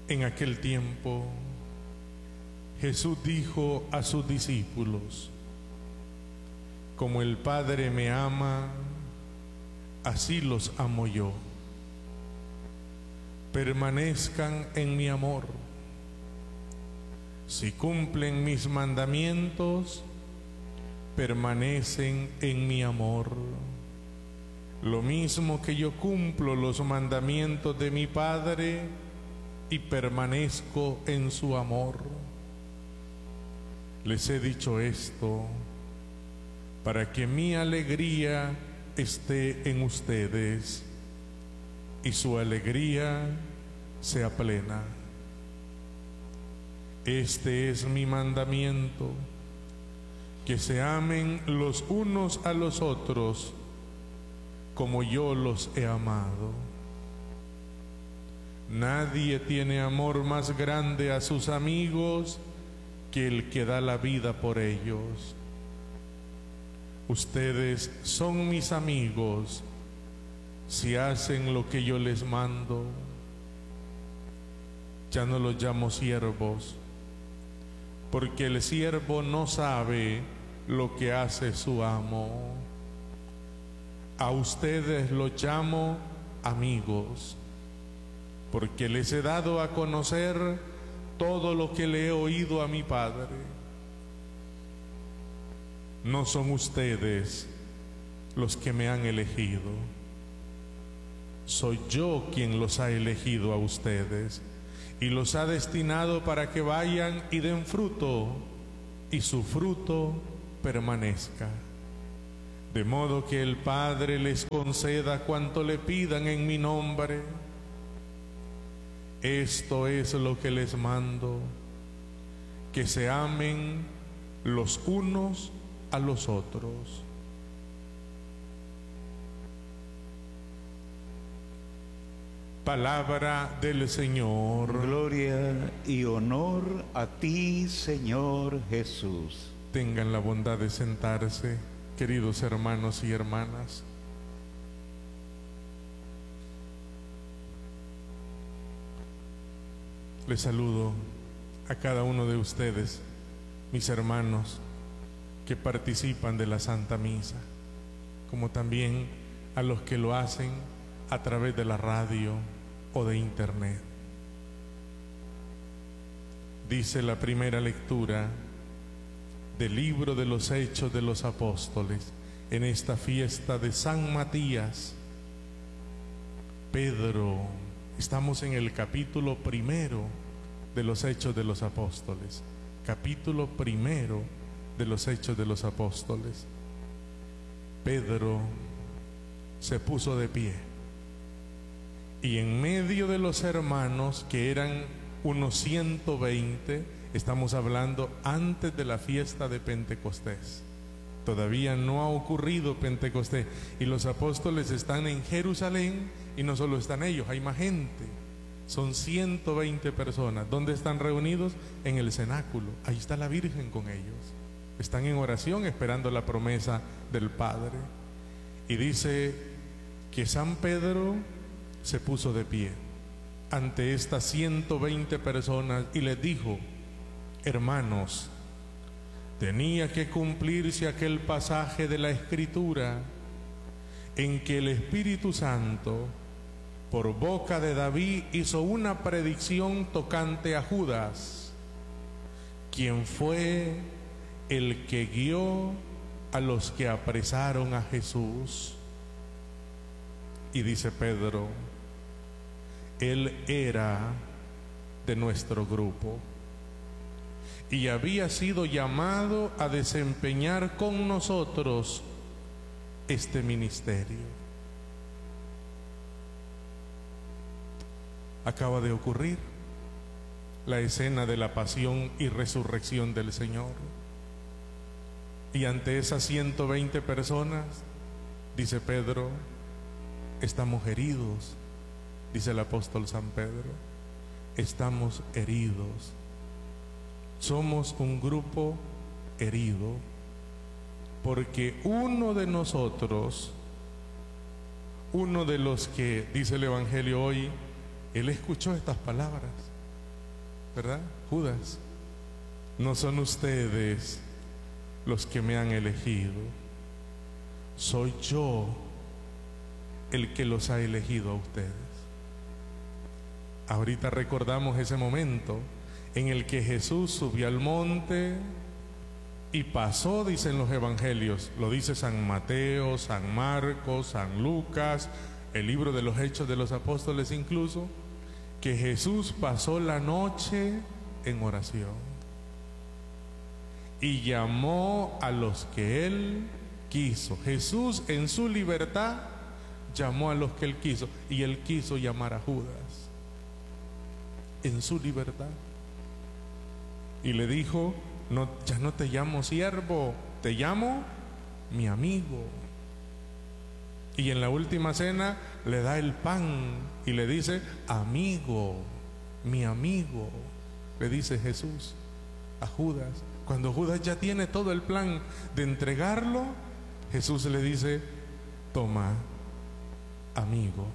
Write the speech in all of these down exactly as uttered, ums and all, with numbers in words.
En aquel tiempo, Jesús dijo a sus discípulos: como el Padre me ama, así los amo yo. Permanezcan en mi amor. Si cumplen mis mandamientos, permanecen en mi amor. Lo mismo que yo cumplo los mandamientos de mi Padre y permanezco en su amor. Les he dicho esto para que mi alegría esté en ustedes y su alegría sea plena. Este es mi mandamiento, que se amen los unos a los otros como yo los he amado. Nadie tiene amor más grande a sus amigos que el que da la vida por ellos. Ustedes son mis amigos si hacen lo que yo les mando. Ya no los llamo siervos, porque el siervo no sabe lo que hace su amo. A ustedes los llamo amigos, porque les he dado a conocer todo lo que le he oído a mi Padre. No son ustedes los que me han elegido, soy yo quien los ha elegido a ustedes y los ha destinado para que vayan y den fruto, y su fruto permanezca, de modo que el Padre les conceda cuanto le pidan en mi nombre. Esto es lo que les mando, que se amen los unos a los otros. Palabra del Señor. Gloria y honor a ti, Señor Jesús. Tengan la bondad de sentarse, queridos hermanos y hermanas. Les saludo a cada uno de ustedes, mis hermanos, que participan de la Santa Misa, como también a los que lo hacen a través de la radio o de internet. Dice la primera lectura del libro de los Hechos de los Apóstoles en esta fiesta de San Matías. Pedro, estamos en el capítulo primero de los Hechos de los Apóstoles, capítulo primero de los Hechos de los Apóstoles. Pedro se puso de pie y en medio de los hermanos, que eran unos ciento veinte, estamos hablando antes de la fiesta de Pentecostés, todavía no ha ocurrido Pentecostés, y los apóstoles están en Jerusalén, y no solo están ellos, hay más gente, son ciento veinte personas. ¿Dónde están reunidos? En el cenáculo, ahí está la Virgen con ellos, están en oración esperando la promesa del Padre. Y dice que San Pedro se puso de pie ante estas ciento veinte personas y les dijo: hermanos, tenía que cumplirse aquel pasaje de la Escritura en que el Espíritu Santo, por boca de David, hizo una predicción tocante a Judas, quien fue el que guió a los que apresaron a Jesús. Y dice Pedro, él era de nuestro grupo y había sido llamado a desempeñar con nosotros este ministerio. Acaba de ocurrir la escena de la pasión y resurrección del Señor, y ante esas ciento veinte personas, dice Pedro, estamos heridos. Dice el apóstol San Pedro, estamos heridos. Somos un grupo herido, porque uno de nosotros, uno de los que dice el Evangelio hoy, él escuchó estas palabras, ¿verdad? Judas, no son ustedes los que me han elegido, soy yo el que los ha elegido a ustedes. Ahorita recordamos ese momento en el que Jesús subió al monte y pasó, dicen los evangelios, lo dice San Mateo, San Marcos, San Lucas, el libro de los Hechos de los Apóstoles incluso, que Jesús pasó la noche en oración y llamó a los que Él quiso. Jesús en su libertad llamó a los que Él quiso, y Él quiso llamar a Judas en su libertad y le dijo: no, ya no te llamo siervo, te llamo mi amigo. Y en la última cena le da el pan y le dice: amigo, mi amigo, le dice Jesús a Judas. Cuando Judas ya tiene todo el plan de entregarlo, Jesús le dice: toma, amigo,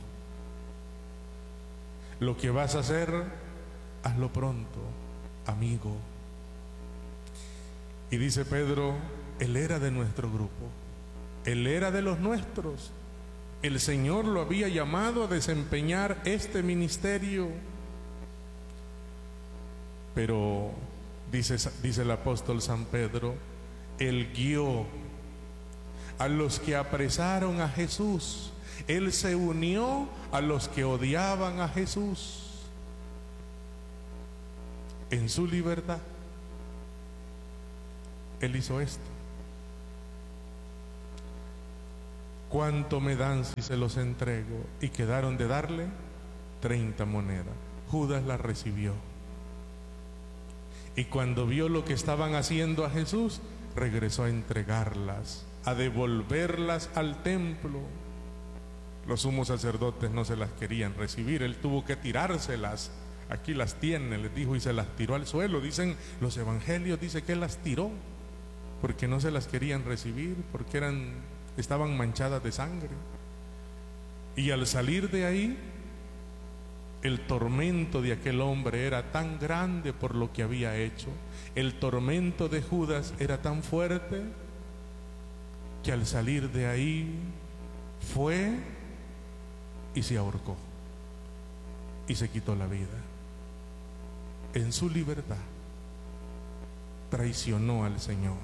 lo que vas a hacer, hazlo pronto, amigo. Y dice Pedro: él era de nuestro grupo, él era de los nuestros, el Señor lo había llamado a desempeñar este ministerio. Pero dice, dice el apóstol San Pedro, él guió a los que apresaron a Jesús, él se unió a los que odiaban a Jesús en su libertad. Él hizo esto. ¿Cuánto me dan si se los entrego? Y quedaron de darle treinta monedas. Judas las recibió. Y cuando vio lo que estaban haciendo a Jesús, regresó a entregarlas, a devolverlas al templo. Los sumos sacerdotes no se las querían recibir, él tuvo que tirárselas. Aquí las tiene, les dijo, y se las tiró al suelo. Dicen los evangelios, dice que él las tiró porque no se las querían recibir, porque eran, estaban manchadas de sangre. Y al salir de ahí, el tormento de aquel hombre era tan grande por lo que había hecho. El tormento de Judas era tan fuerte que al salir de ahí fue y se ahorcó y se quitó la vida. En su libertad traicionó al Señor.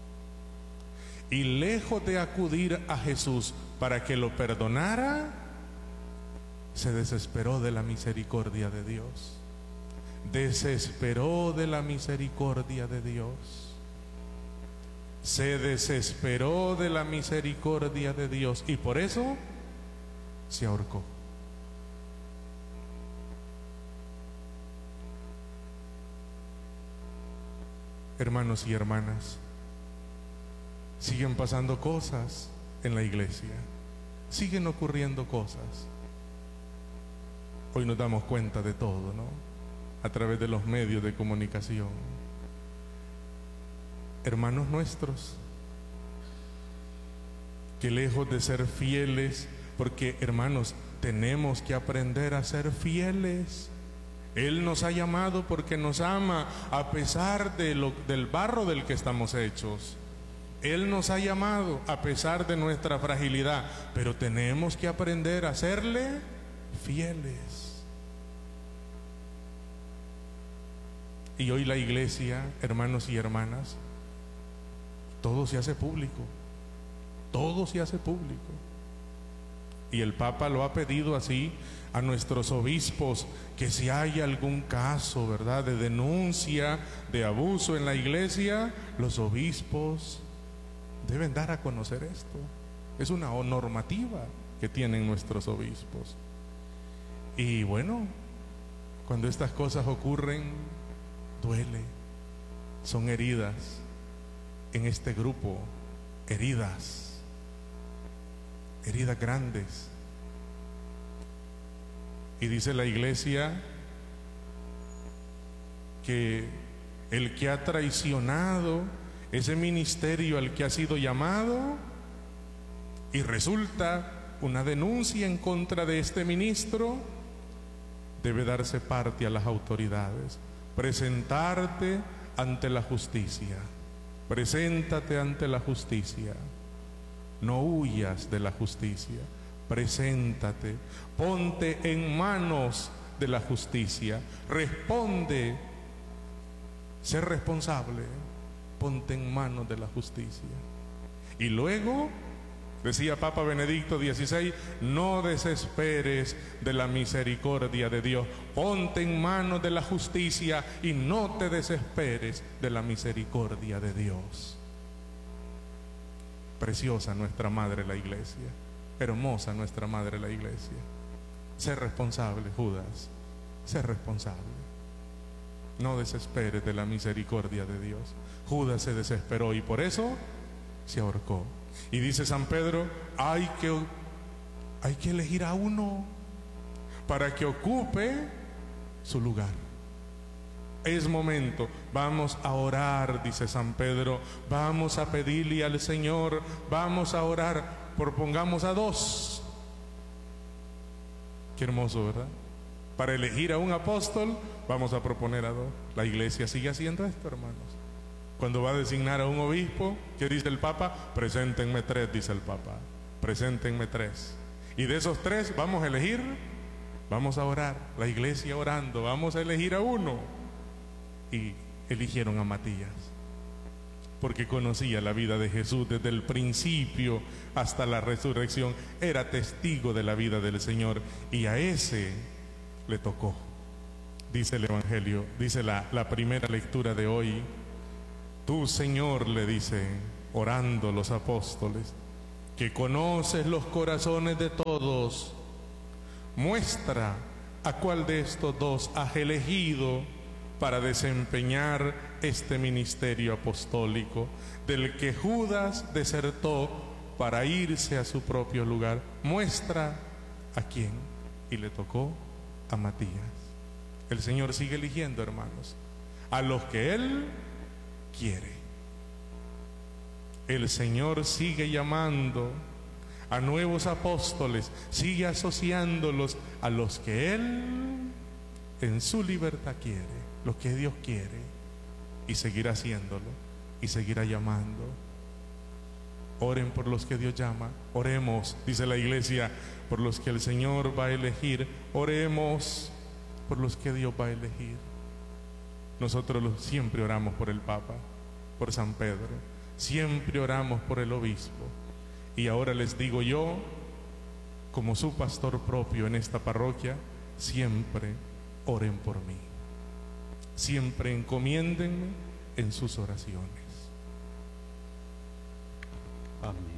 Y lejos de acudir a Jesús para que lo perdonara, se desesperó de la misericordia de Dios. Desesperó de la misericordia de Dios. Se desesperó de la misericordia de Dios y por eso se ahorcó. Hermanos y hermanas, siguen pasando cosas en la iglesia, siguen ocurriendo cosas. Hoy nos damos cuenta de todo, ¿no? A través de los medios de comunicación. Hermanos nuestros, que lejos de ser fieles, porque hermanos, tenemos que aprender a ser fieles. Él nos ha llamado porque nos ama a pesar de lo, del barro del que estamos hechos. Él nos ha llamado a pesar de nuestra fragilidad, pero tenemos que aprender a serle fieles. Y hoy la iglesia, hermanos y hermanas, todo se hace público, todo se hace público. Y el Papa lo ha pedido así a nuestros obispos, que si hay algún caso, ¿verdad?, de denuncia, de abuso en la iglesia, los obispos deben dar a conocer esto. Es una normativa que tienen nuestros obispos. Y bueno, cuando estas cosas ocurren, duele. Son heridas en este grupo, heridas, heridas grandes. Y dice la iglesia que el que ha traicionado ese ministerio al que ha sido llamado y resulta una denuncia en contra de este ministro, debe darse parte a las autoridades, presentarte ante la justicia. Preséntate ante la justicia. No huyas de la justicia. Preséntate. Ponte en manos de la justicia. Responde. Sé responsable. Ponte en manos de la justicia. Y luego, decía Papa Benedicto dieciséis, no desesperes de la misericordia de Dios. Ponte en manos de la justicia y no te desesperes de la misericordia de Dios. Preciosa nuestra Madre la Iglesia. Hermosa nuestra Madre la Iglesia. Sé responsable, Judas. Sé responsable. No desesperes de la misericordia de Dios. Judas se desesperó y por eso se ahorcó. Y dice San Pedro, hay que, hay que elegir a uno para que ocupe su lugar. Es momento, vamos a orar, dice San Pedro, vamos a pedirle al Señor, vamos a orar, propongamos a dos. Qué hermoso, ¿verdad? Para elegir a un apóstol, vamos a proponer a dos. La Iglesia sigue haciendo esto, hermanos. Cuando va a designar a un obispo, ¿qué dice el Papa? Preséntenme tres, dice el Papa. Preséntenme tres. Y de esos tres vamos a elegir, vamos a orar. La Iglesia orando, vamos a elegir a uno. Y eligieron a Matías, porque conocía la vida de Jesús desde el principio hasta la resurrección. Era testigo de la vida del Señor. Y a ese le tocó. Dice el Evangelio, dice la, la primera lectura de hoy. Tú, Señor, le dice, orando los apóstoles, que conoces los corazones de todos, muestra a cuál de estos dos has elegido para desempeñar este ministerio apostólico, del que Judas desertó para irse a su propio lugar. Muestra a quién. Y le tocó a Matías. El Señor sigue eligiendo, hermanos, a los que Él quiere. El Señor sigue llamando a nuevos apóstoles, sigue asociándolos a los que Él en su libertad quiere, los que Dios quiere, y seguirá haciéndolo y seguirá llamando. Oren por los que Dios llama. Oremos, dice la Iglesia, por los que el Señor va a elegir. Oremos por los que Dios va a elegir. Nosotros siempre oramos por el Papa, por San Pedro, siempre oramos por el obispo. Y ahora les digo yo, como su pastor propio en esta parroquia, siempre oren por mí. Siempre encomiéndenme en sus oraciones. Amén.